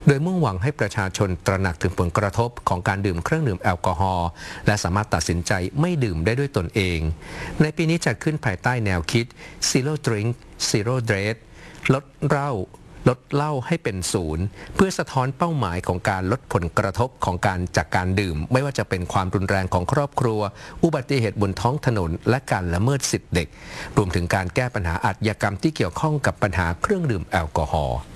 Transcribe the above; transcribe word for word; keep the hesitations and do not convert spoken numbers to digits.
โดยมุ่งหวังให้ประชาชนตระหนักถึงผลกระทบของการดื่มเครื่องดื่มแอลกอฮอล์และสามารถตัดสินใจไม่ดื่มได้ด้วยตนเองในปีนี้จัดขึ้นภายใต้แนวคิด Zero Drink Zero Death ลดเหล้าลดเหล้าให้เป็นศูนย์เพื่อสะท้อนเป้าหมายของการลดผลกระทบของการจากการดื่มไม่ว่าจะเป็นความรุนแรงของครอบครัวอุบัติเหตุบนท้องถนนและการละเมิดสิทธิเด็กรวมถึงการแก้ปัญหาอาชญากรรมที่เกี่ยวข้องกับปัญหาเครื่องดื่มแอลกอฮอล์